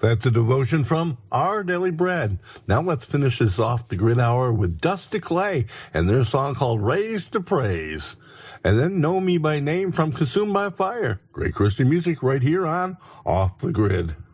That's a devotion from Our Daily Bread. Now let's finish this off the grid hour with Dusty Clay and their song called Raise to Praise. And then Know Me by Name from Consumed by Fire. Great Christian music right here on Off the Grid.